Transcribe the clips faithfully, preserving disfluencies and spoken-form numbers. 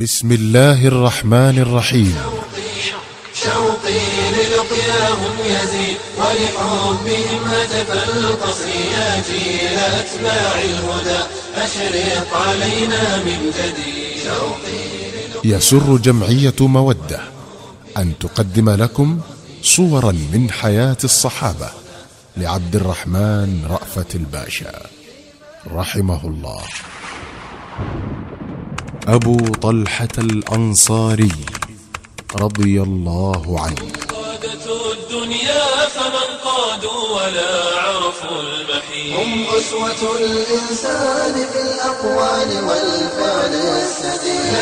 بسم الله الرحمن الرحيم. شوقي للقياهم يزيد ولحبهم هتف القصي جيل أتباع الهدى أشرق علينا من جديد. يسر جمعية مودة أن تقدم لكم صورا من حياة الصحابة لعبد الرحمن رأفت الباشا رحمه الله. أبو طلحة الأنصاري رضي الله عنه. قادة الدنيا فمن قادوا ولا عرفوا المحيط، هم أسوة الإنسان في الأقوال والفعل السديد.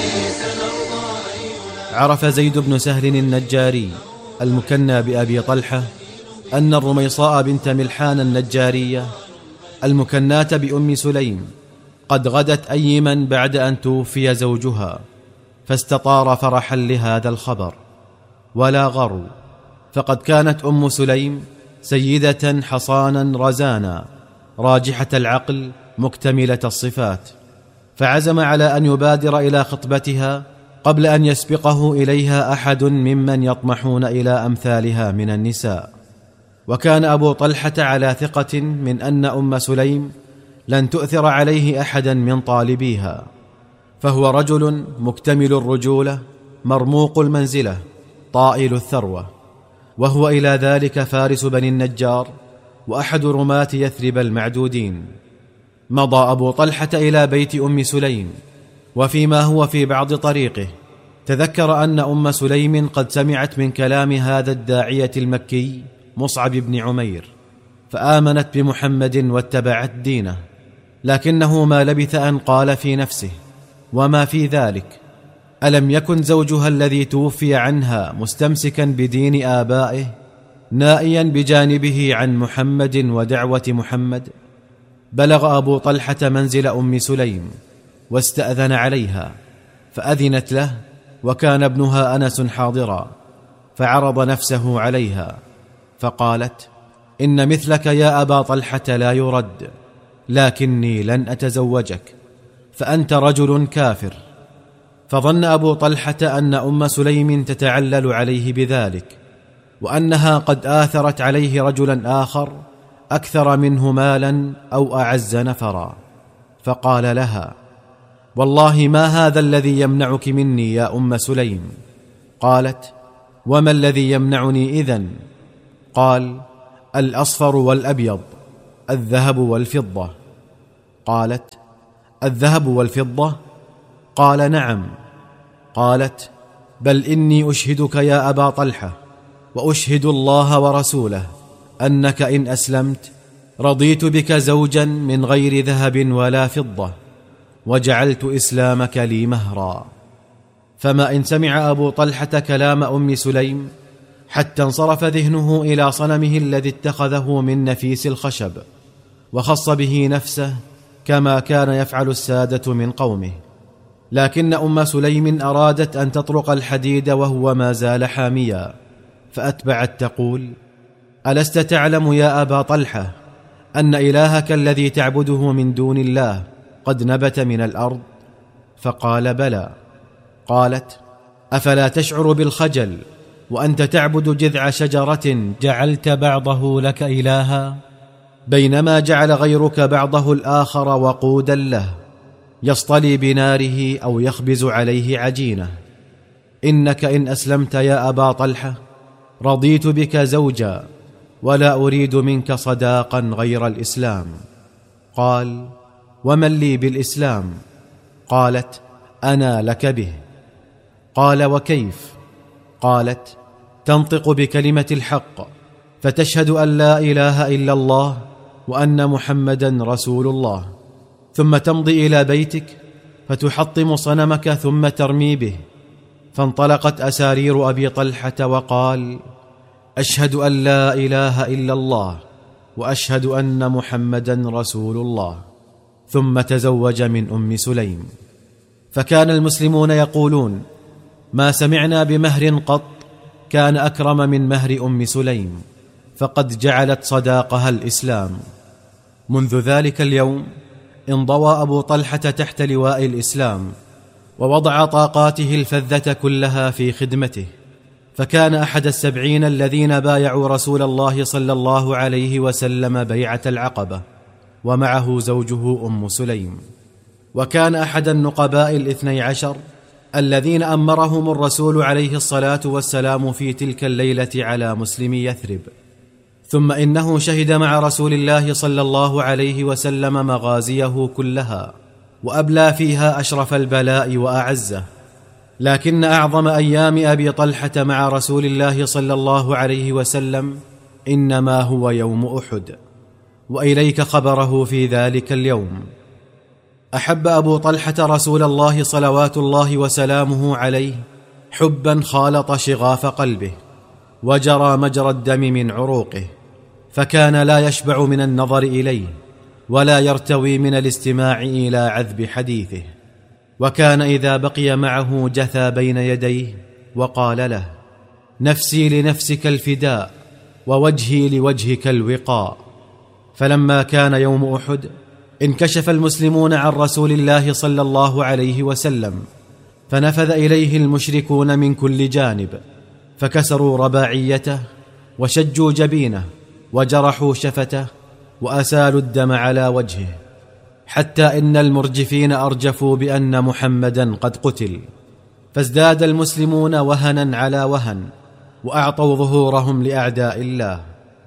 عرف زيد بن سهل النجاري المكنى بأبي طلحة أن الرميصاء بنت ملحان النجارية المكناة بأم سليم قد غدت أيما بعد أن توفي زوجها، فاستطار فرحا لهذا الخبر ولا غرو، فقد كانت أم سليم سيدة حصانا رزانا راجحة العقل مكتملة الصفات، فعزم على أن يبادر إلى خطبتها قبل أن يسبقه إليها أحد ممن يطمحون إلى أمثالها من النساء. وكان أبو طلحة على ثقة من أن أم سليم لن تؤثر عليه أحدا من طالبيها، فهو رجل مكتمل الرجولة مرموق المنزلة طائل الثروة، وهو إلى ذلك فارس بني النجار وأحد رماة يثرب المعدودين. مضى أبو طلحة إلى بيت أم سليم، وفيما هو في بعض طريقه تذكر أن أم سليم قد سمعت من كلام هذا الداعية المكي مصعب بن عمير، فآمنت بمحمد واتبعت دينه، لكنه ما لبث أن قال في نفسه: وما في ذلك؟ ألم يكن زوجها الذي توفي عنها مستمسكا بدين آبائه نائيا بجانبه عن محمد ودعوة محمد؟ بلغ أبو طلحة منزل أم سليم واستأذن عليها، فأذنت له، وكان ابنها أنس حاضرا، فعرض نفسه عليها فقالت: إن مثلك يا أبا طلحة لا يرد، لكني لن أتزوجك، فأنت رجل كافر. فظن أبو طلحة أن أم سليم تتعلل عليه بذلك، وأنها قد آثرت عليه رجلا آخر أكثر منه مالا أو أعز نفرا، فقال لها: والله ما هذا الذي يمنعك مني يا أم سليم؟ قالت: وما الذي يمنعني إذن؟ قال: الأصفر والأبيض، الذهب والفضة. قالت: الذهب والفضة؟ قال: نعم. قالت: بل إني أشهدك يا أبا طلحة وأشهد الله ورسوله أنك إن أسلمت رضيت بك زوجا من غير ذهب ولا فضة، وجعلت إسلامك لي مهرا. فما إن سمع أبو طلحة كلام أم سليم حتى انصرف ذهنه إلى صنمه الذي اتخذه من نفيس الخشب، وخص به نفسه كما كان يفعل السادة من قومه. لكن أم سليم أرادت أن تطرق الحديد وهو ما زال حاميا، فأتبعت تقول: ألست تعلم يا أبا طلحة أن إلهك الذي تعبده من دون الله قد نبت من الأرض؟ فقال: بلى. قالت: أفلا تشعر بالخجل وأنت تعبد جذع شجرة جعلت بعضه لك إلها، بينما جعل غيرك بعضه الآخر وقودا له يصطلي بناره أو يخبز عليه عجينه؟ إنك إن أسلمت يا أبا طلحة رضيت بك زوجا، ولا أريد منك صداقا غير الإسلام. قال: ومن لي بالإسلام؟ قالت: أنا لك به. قال: وكيف؟ قالت: تنطق بكلمة الحق، فتشهد أن لا إله إلا الله وأن محمدا رسول الله، ثم تمضي إلى بيتك فتحطم صنمك ثم ترمي به. فانطلقت أسارير أبي طلحة وقال: أشهد أن لا إله إلا الله وأشهد أن محمدا رسول الله، ثم تزوج من أم سليم. فكان المسلمون يقولون: ما سمعنا بمهر قط كان أكرم من مهر أم سليم، فقد جعلت صداقها الإسلام. منذ ذلك اليوم انضوى أبو طلحة تحت لواء الإسلام، ووضع طاقاته الفذة كلها في خدمته، فكان أحد السبعين الذين بايعوا رسول الله صلى الله عليه وسلم بيعة العقبة، ومعه زوجه أم سليم. وكان أحد النقباء الاثني عشر الذين أمرهم الرسول عليه الصلاة والسلام في تلك الليلة على مسلمي يثرب. ثم إنه شهد مع رسول الله صلى الله عليه وسلم مغازيه كلها، وأبلى فيها أشرف البلاء وأعزه. لكن أعظم أيام أبي طلحة مع رسول الله صلى الله عليه وسلم إنما هو يوم أحد، وإليك خبره في ذلك اليوم. أحب أبو طلحة رسول الله صلوات الله وسلامه عليه حبا خالط شغاف قلبه، وجرى مجرى الدم من عروقه، فكان لا يشبع من النظر إليه، ولا يرتوي من الاستماع إلى عذب حديثه. وكان إذا بقي معه جثى بين يديه وقال له: نفسي لنفسك الفداء، ووجهي لوجهك الوقاء. فلما كان يوم أحد انكشف المسلمون عن رسول الله صلى الله عليه وسلم، فنفذ إليه المشركون من كل جانب، فكسروا رباعيته وشجوا جبينه وجرحوا شفته وأسالوا الدم على وجهه، حتى إن المرجفين أرجفوا بأن محمدا قد قتل. فازداد المسلمون وهنا على وهن، وأعطوا ظهورهم لأعداء الله.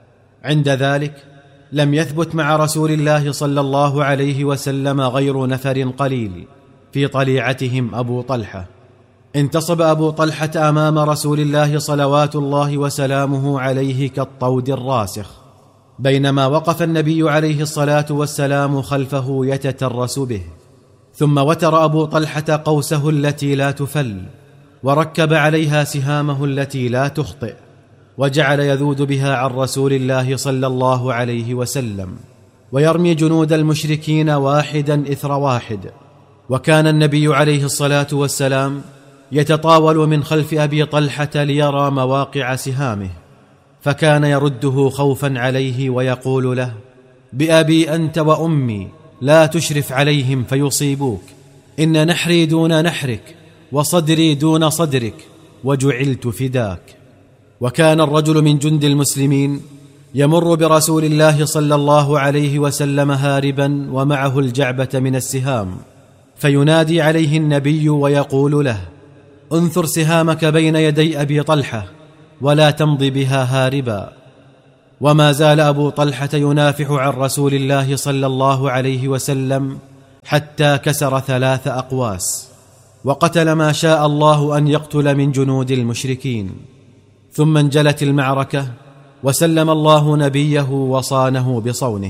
عند ذلك لم يثبت مع رسول الله صلى الله عليه وسلم غير نفر قليل، في طليعتهم أبو طلحة. انتصب أبو طلحة أمام رسول الله صلوات الله وسلامه عليه كالطود الراسخ، بينما وقف النبي عليه الصلاة والسلام خلفه يتترس به. ثم وتر أبو طلحة قوسه التي لا تفل، وركب عليها سهامه التي لا تخطئ، وجعل يذود بها عن رسول الله صلى الله عليه وسلم، ويرمي جنود المشركين واحدا إثر واحد. وكان النبي عليه الصلاة والسلام يتطاول من خلف أبي طلحة ليرى مواقع سهامه، فكان يرده خوفا عليه ويقول له: بأبي أنت وأمي لا تشرف عليهم فيصيبوك، إن نحري دون نحرك، وصدري دون صدرك، وجعلت فداك. وكان الرجل من جند المسلمين يمر برسول الله صلى الله عليه وسلم هاربا ومعه الجعبة من السهام، فينادي عليه النبي ويقول له: انثر سهامك بين يدي أبي طلحة، ولا تمضي بها هاربا. وما زال أبو طلحة ينافح عن رسول الله صلى الله عليه وسلم حتى كسر ثلاث أقواس، وقتل ما شاء الله أن يقتل من جنود المشركين. ثم انجلت المعركة، وسلم الله نبيه وصانه بصونه.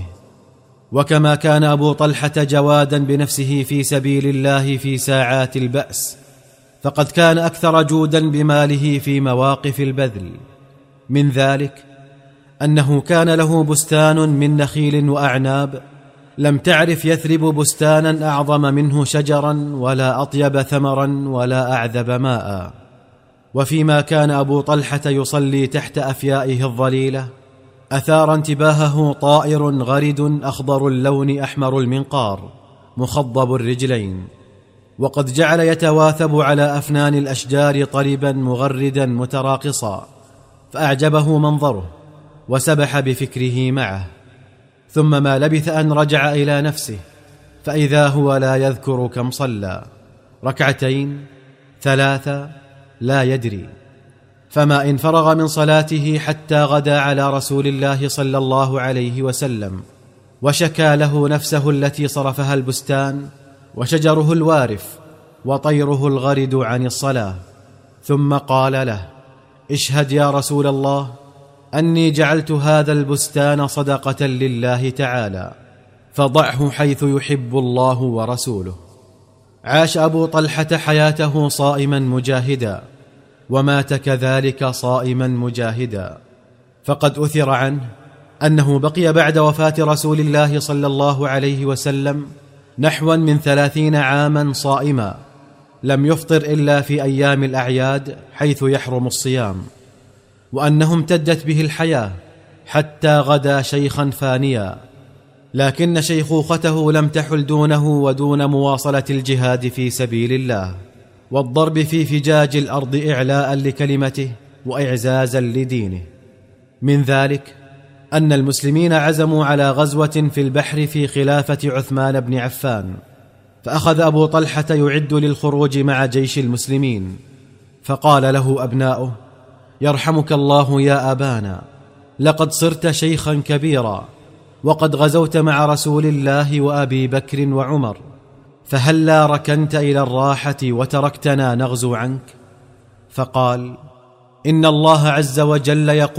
وكما كان أبو طلحة جوادا بنفسه في سبيل الله في ساعات البأس، فقد كان أكثر جودا بماله في مواقف البذل. من ذلك أنه كان له بستان من نخيل وأعناب، لم تعرف يثرب بستانا أعظم منه شجرا، ولا أطيب ثمرا، ولا أعذب ماء. وفيما كان أبو طلحة يصلي تحت أفيائه الظليلة، أثار انتباهه طائر غرد أخضر اللون أحمر المنقار مخضب الرجلين، وقد جعل يتواثب على أفنان الأشجار طربا مغردا متراقصا، فأعجبه منظره وسبح بفكره معه. ثم ما لبث أن رجع إلى نفسه، فإذا هو لا يذكر كم صلى، ركعتين، ثلاثة، لا يدري. فما إن فرغ من صلاته حتى غدا على رسول الله صلى الله عليه وسلم، وشكى له نفسه التي صرفها البستان وشجره الوارف وطيره الغرد عن الصلاة. ثم قال له: اشهد يا رسول الله أني جعلت هذا البستان صدقة لله تعالى، فضعه حيث يحب الله ورسوله. عاش أبو طلحة حياته صائما مجاهدا، ومات كذلك صائما مجاهدا. فقد أثر عنه أنه بقي بعد وفاة رسول الله صلى الله عليه وسلم نحوا من ثلاثين عاما صائما، لم يفطر إلا في أيام الأعياد حيث يحرم الصيام، وأنه امتدت به الحياة حتى غدا شيخا فانيا، لكن شيخوخته لم تحل دونه ودون مواصلة الجهاد في سبيل الله. والضرب في فجاج الأرض إعلاء لكلمته وإعزازا لدينه. من ذلك أن المسلمين عزموا على غزوة في البحر في خلافة عثمان بن عفان، فأخذ أبو طلحة يعد للخروج مع جيش المسلمين، فقال له أبناؤه: يرحمك الله يا أبانا، لقد صرت شيخا كبيرا، وقد غزوت مع رسول الله وأبي بكر وعمر، فهلا ركنت إلى الراحة وتركتنا نغزو عنك؟ فقال: إن الله عز وجل يقول